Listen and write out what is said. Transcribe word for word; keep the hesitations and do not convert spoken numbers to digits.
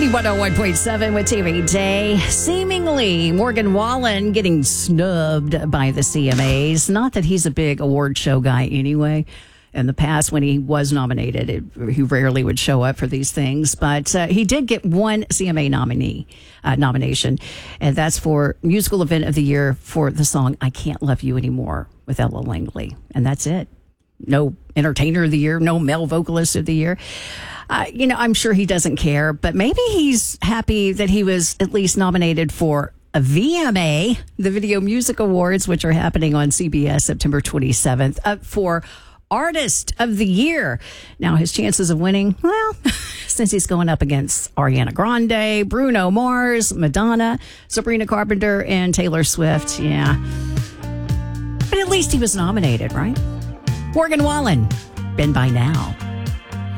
Unity one oh one point seven with T V Day. Seemingly, Morgan Wallen getting snubbed by the C M As. Not that he's a big award show guy anyway. In the past, when he was nominated, it, he rarely would show up for these things. But uh, he did get one C M A nominee uh, nomination, and that's for Musical Event of the Year for the song I Can't Love You Anymore with Ella Langley. And that's it. No Entertainer of the Year, no Male Vocalist of the Year. Uh, you know, I'm sure he doesn't care, but maybe he's happy that he was at least nominated for a V M A, the Video Music Awards, which are happening on C B S September twenty-seventh, up for Artist of the Year. Now, his chances of winning, well, since he's going up against Ariana Grande, Bruno Mars, Madonna, Sabrina Carpenter, and Taylor Swift, yeah. But at least he was nominated, right? Morgan Wallen, been by now.